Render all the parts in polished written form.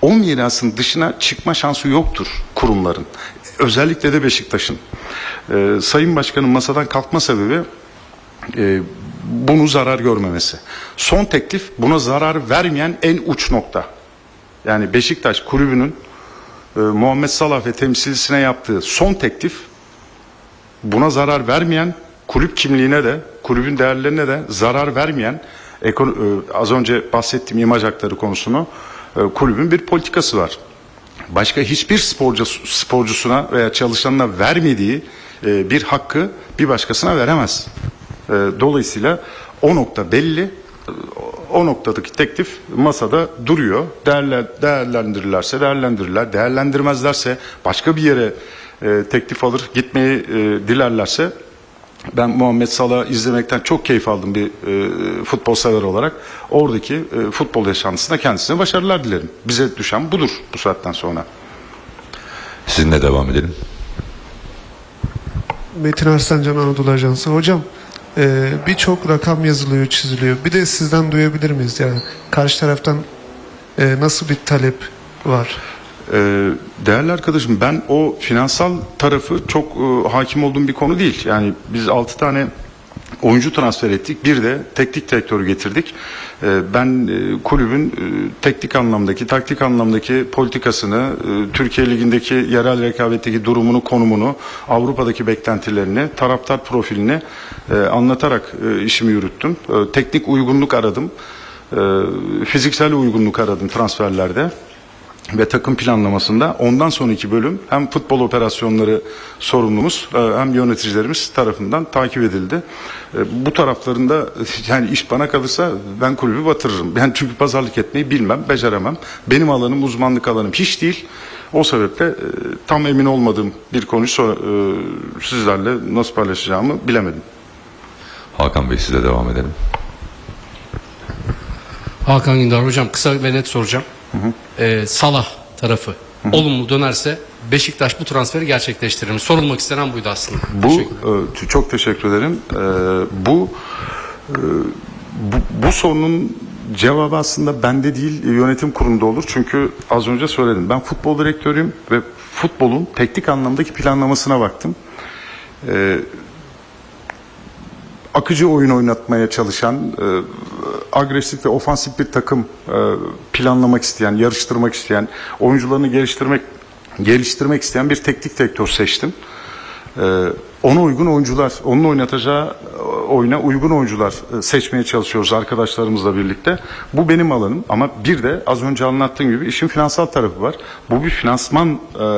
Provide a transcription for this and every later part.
o mirasın dışına çıkma şansı yoktur kurumların. Özellikle de Beşiktaş'ın. Sayın Başkan'ın masadan kalkma sebebi bunu zarar görmemesi. Son teklif buna zarar vermeyen en uç nokta. Yani Beşiktaş kulübünün Muhammed Salah ve temsilcisine yaptığı son teklif buna zarar vermeyen, kulüp kimliğine de, kulübün değerlerine de zarar vermeyen, az önce bahsettiğim imaj hakları konusunu, kulübün bir politikası var. Başka hiçbir sporcusuna veya çalışanına vermediği bir hakkı bir başkasına veremez. Dolayısıyla o nokta belli. O noktadaki teklif masada duruyor. Değerlendirirlerse değerlendirirler. Değerlendirmezlerse başka bir yere teklif alır. Gitmeyi dilerlerse, ben Muhammed Salah'ı izlemekten çok keyif aldım bir futbol sever olarak. Oradaki futbol yaşantısında kendisine başarılar dilerim. Bize düşen budur bu saatten sonra. Sizinle devam edelim. Metin Arslancan, Anadolu Ajansı. Hocam, birçok rakam yazılıyor, çiziliyor. Bir de sizden duyabilir miyiz? Yani karşı taraftan nasıl bir talep var? Değerli arkadaşım, ben o finansal tarafı çok hakim olduğum bir konu değil. Yani biz 6 tane oyuncu transfer ettik. Bir de teknik direktörü getirdik. Ben kulübün teknik anlamdaki, taktik anlamdaki politikasını, Türkiye Ligi'ndeki yerel rekabetteki durumunu, konumunu, Avrupa'daki beklentilerini, taraftar profilini anlatarak işimi yürüttüm. Teknik uygunluk aradım. Fiziksel uygunluk aradım transferlerde ve takım planlamasında. Ondan sonraki bölüm hem futbol operasyonları sorumlumuz hem yöneticilerimiz tarafından takip edildi. Bu taraflarında yani iş bana kalırsa ben kulübü batırırım. Ben çünkü pazarlık etmeyi bilmem, beceremem. Benim alanım, uzmanlık alanım hiç değil. O sebeple tam emin olmadığım bir konuyu sizlerle nasıl paylaşacağımı bilemedim. Hakan Bey, size devam edelim. Hakan Gündar hocam, kısa ve net soracağım. Salah tarafı olumlu dönerse Beşiktaş bu transferi gerçekleştirir mi? Sorulmak istenen buydu aslında. Çok teşekkür ederim. Bu sorunun cevabı aslında bende değil, yönetim kurulunda olur. Çünkü az önce söyledim. Ben futbol direktörüyüm ve futbolun teknik anlamdaki planlamasına baktım. Akıcı oyun oynatmaya çalışan, agresif ve ofansif bir takım planlamak isteyen, yarıştırmak isteyen, oyuncularını geliştirmek isteyen bir teknik direktör seçtim. Ona uygun oyuncular, onun oynatacağı oyuna uygun oyuncular seçmeye çalışıyoruz arkadaşlarımızla birlikte. Bu benim alanım ama bir de az önce anlattığım gibi işin finansal tarafı var. Bu bir finansman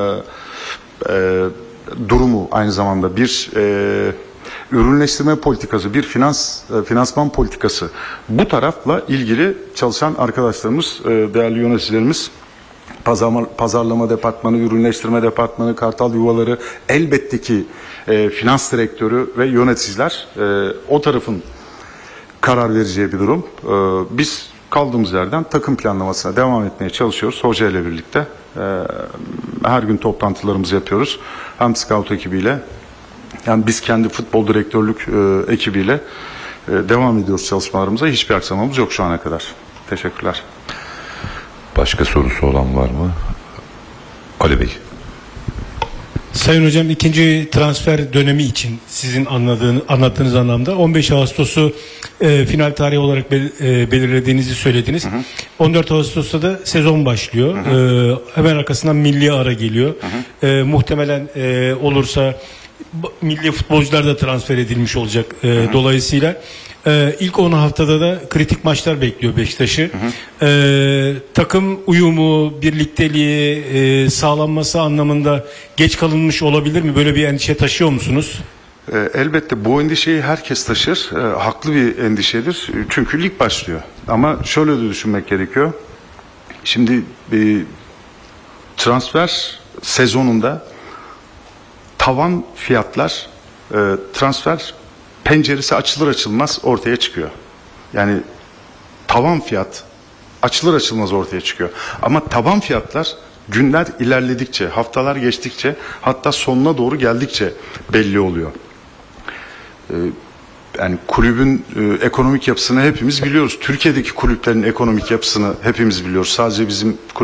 durumu, aynı zamanda bir ürünleştirme politikası, bir finansman politikası. Bu tarafla ilgili çalışan arkadaşlarımız, değerli yöneticilerimiz, pazarlama departmanı, ürünleştirme departmanı, Kartal Yuvaları, elbette ki finans direktörü ve yöneticiler o tarafın karar vereceği bir durum. Biz kaldığımız yerden takım planlamasına devam etmeye çalışıyoruz hoca ile birlikte. Her gün toplantılarımızı yapıyoruz. Hem scout ekibiyle, yani biz kendi futbol direktörlük ekibiyle devam ediyoruz çalışmalarımıza. Hiçbir aksamamız yok şu ana kadar. Teşekkürler. Başka sorusu olan var mı? Ali Bey. Sayın Hocam, ikinci transfer dönemi için sizin anlattığınız anlamda 15 Ağustos'u final tarihi olarak belirlediğinizi söylediniz. Hı hı. 14 Ağustos'ta da sezon başlıyor. Hı hı. Hemen arkasından milli ara geliyor. Hı hı. Muhtemelen olursa milli futbolcular da transfer edilmiş olacak. Dolayısıyla ilk 10 haftada da kritik maçlar bekliyor Beşiktaş'ı. Takım uyumu, birlikteliği sağlanması anlamında geç kalınmış olabilir mi? Böyle bir endişe taşıyor musunuz? Elbette bu endişeyi herkes taşır. Haklı bir endişedir. Çünkü lig başlıyor. Ama şöyle de düşünmek gerekiyor. Şimdi transfer sezonunda tavan fiyatlar transfer penceresi açılır açılmaz ortaya çıkıyor. Yani tavan fiyat açılır açılmaz ortaya çıkıyor. Ama taban fiyatlar günler ilerledikçe, haftalar geçtikçe, hatta sonuna doğru geldikçe belli oluyor. Yani kulübün ekonomik yapısını hepimiz biliyoruz. Türkiye'deki kulüplerin ekonomik yapısını hepimiz biliyoruz. Sadece bizim